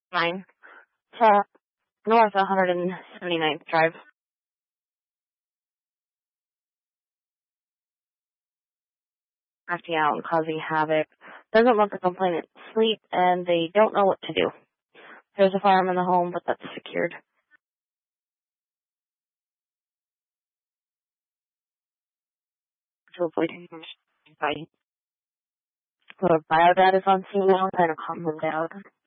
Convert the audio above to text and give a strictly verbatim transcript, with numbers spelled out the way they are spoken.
nine to North one hundred seventy-ninth Drive. Acting out and causing havoc. Doesn't let the complainant sleep, and they don't know what to do. There's a firearm in the home, but that's secured. To avoid fighting. So Biodad is on scene now, trying to calm them down.